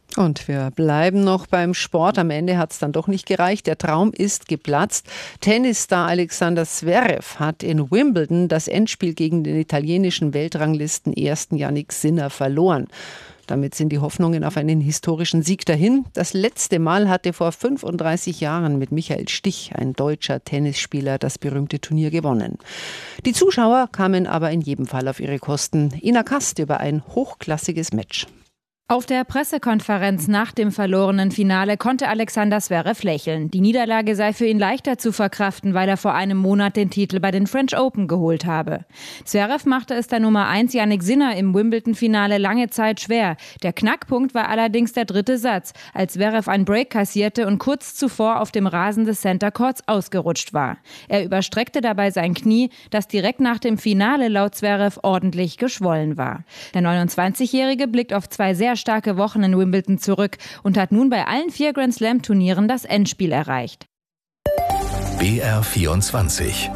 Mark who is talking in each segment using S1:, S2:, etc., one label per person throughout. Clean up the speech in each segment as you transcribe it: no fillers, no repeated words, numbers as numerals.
S1: Und wir bleiben noch beim Sport. Am Ende hat es dann doch nicht gereicht. Der Traum ist geplatzt. Tennisstar Alexander Zverev hat in Wimbledon das Endspiel gegen den italienischen Weltranglisten-Ersten Jannik Sinner verloren. Damit sind die Hoffnungen auf einen historischen Sieg dahin. Das letzte Mal hatte vor 35 Jahren mit Michael Stich, ein deutscher Tennisspieler, das berühmte Turnier gewonnen. Die Zuschauer kamen aber in jedem Fall auf ihre Kosten. Ina Kast über ein hochklassiges Match.
S2: Auf der Pressekonferenz nach dem verlorenen Finale konnte Alexander Zverev lächeln. Die Niederlage sei für ihn leichter zu verkraften, weil er vor einem Monat den Titel bei den French Open geholt habe. Zverev machte es der Nummer 1 Jannik Sinner im Wimbledon-Finale lange Zeit schwer. Der Knackpunkt war allerdings der dritte Satz, als Zverev einen Break kassierte und kurz zuvor auf dem Rasen des Center Courts ausgerutscht war. Er überstreckte dabei sein Knie, das direkt nach dem Finale laut Zverev ordentlich geschwollen war. Der 29-Jährige blickt auf zwei sehr starke Wochen in Wimbledon zurück und hat nun bei allen 4 Grand-Slam-Turnieren das Endspiel erreicht.
S3: BR24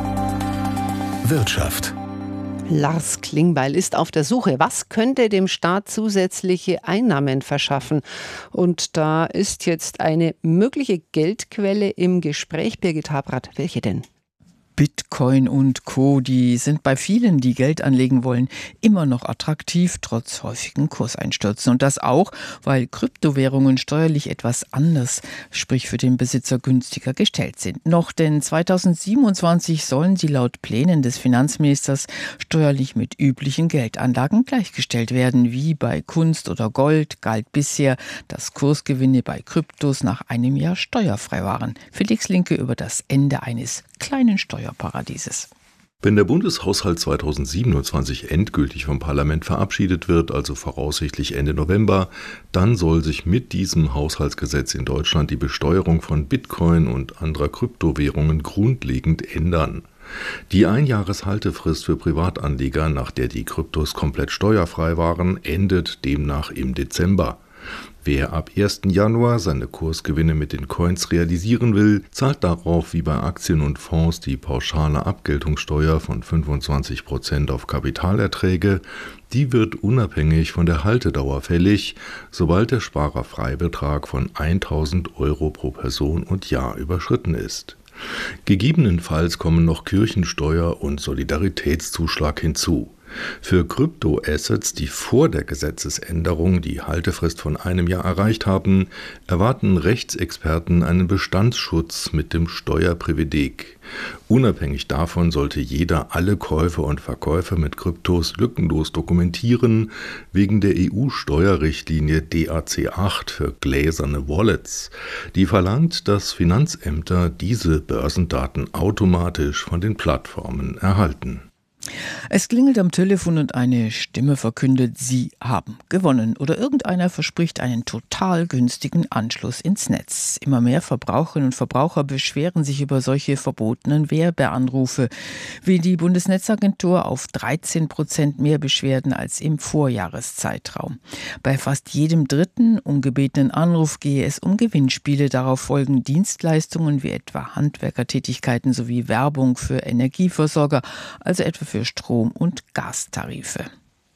S3: Wirtschaft.
S1: Lars Klingbeil ist auf der Suche. Was könnte dem Staat zusätzliche Einnahmen verschaffen? Und da ist jetzt eine mögliche Geldquelle im Gespräch. Birgit Habrath, welche denn?
S4: Bitcoin und Co., die sind bei vielen, die Geld anlegen wollen, immer noch attraktiv, trotz häufigen Kurseinstürzen. Und das auch, weil Kryptowährungen steuerlich etwas anders, sprich für den Besitzer günstiger gestellt sind. Noch denn 2027 sollen sie laut Plänen des Finanzministers steuerlich mit üblichen Geldanlagen gleichgestellt werden. Wie bei Kunst oder Gold galt bisher, dass Kursgewinne bei Kryptos nach einem Jahr steuerfrei waren. Felix Linke über das Ende eines kleinen Steuerparadieses.
S5: Wenn der Bundeshaushalt 2027 endgültig vom Parlament verabschiedet wird, also voraussichtlich Ende November, dann soll sich mit diesem Haushaltsgesetz in Deutschland die Besteuerung von Bitcoin und anderer Kryptowährungen grundlegend ändern. Die Einjahreshaltefrist für Privatanleger, nach der die Kryptos komplett steuerfrei waren, endet demnach im Dezember. Wer ab 1. Januar seine Kursgewinne mit den Coins realisieren will, zahlt darauf wie bei Aktien und Fonds die pauschale Abgeltungssteuer von 25% auf Kapitalerträge. Die wird unabhängig von der Haltedauer fällig, sobald der Sparerfreibetrag von 1.000 € pro Person und Jahr überschritten ist. Gegebenenfalls kommen noch Kirchensteuer und Solidaritätszuschlag hinzu. Für Kryptoassets, die vor der Gesetzesänderung die Haltefrist von einem Jahr erreicht haben, erwarten Rechtsexperten einen Bestandsschutz mit dem Steuerprivileg. Unabhängig davon sollte jeder alle Käufe und Verkäufe mit Kryptos lückenlos dokumentieren, wegen der EU-Steuerrichtlinie DAC 8 für gläserne Wallets. Die verlangt, dass Finanzämter diese Börsendaten automatisch von den Plattformen erhalten.
S4: Es klingelt am Telefon und eine Stimme verkündet, Sie haben gewonnen. Oder irgendeiner verspricht einen total günstigen Anschluss ins Netz. Immer mehr Verbraucherinnen und Verbraucher beschweren sich über solche verbotenen Werbeanrufe. Wie die Bundesnetzagentur auf 13% mehr Beschwerden als im Vorjahreszeitraum. Bei fast jedem dritten ungebetenen Anruf gehe es um Gewinnspiele. Darauf folgen Dienstleistungen wie etwa Handwerkertätigkeiten sowie Werbung für Energieversorger, also etwa für Strom- und Gastarife.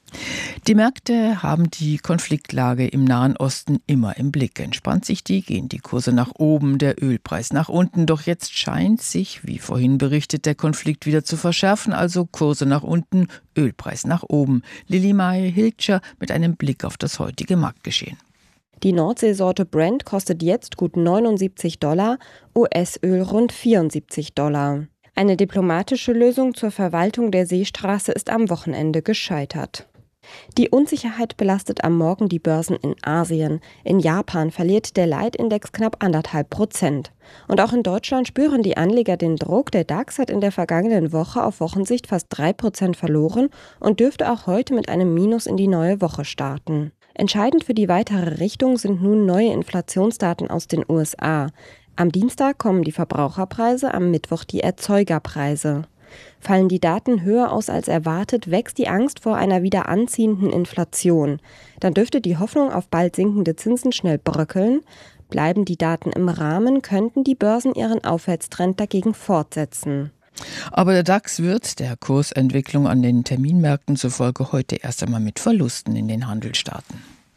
S4: Die Märkte haben die Konfliktlage im Nahen Osten immer im Blick. Entspannt sich die, gehen die Kurse nach oben, der Ölpreis nach unten. Doch jetzt scheint sich, wie vorhin berichtet, der Konflikt wieder zu verschärfen. Also Kurse nach unten, Ölpreis nach oben. Lilly Meyer-Hilscher mit einem Blick auf das heutige Marktgeschehen.
S6: Die Nordseesorte Brent kostet jetzt gut $79, US-Öl rund $74. Eine diplomatische Lösung zur Verwaltung der Seestraße ist am Wochenende gescheitert. Die Unsicherheit belastet am Morgen die Börsen in Asien. In Japan verliert der Leitindex knapp 1,5%. Und auch in Deutschland spüren die Anleger den Druck. Der DAX hat in der vergangenen Woche auf Wochensicht fast 3% verloren und dürfte auch heute mit einem Minus in die neue Woche starten. Entscheidend für die weitere Richtung sind nun neue Inflationsdaten aus den USA. Am Dienstag kommen die Verbraucherpreise, am Mittwoch die Erzeugerpreise. Fallen die Daten höher aus als erwartet, wächst die Angst vor einer wieder anziehenden Inflation. Dann dürfte die Hoffnung auf bald sinkende Zinsen schnell bröckeln. Bleiben die Daten im Rahmen, könnten die Börsen ihren Aufwärtstrend dagegen fortsetzen.
S4: Aber der DAX wird der Kursentwicklung an den Terminmärkten zufolge heute erst einmal mit Verlusten in den Handel starten.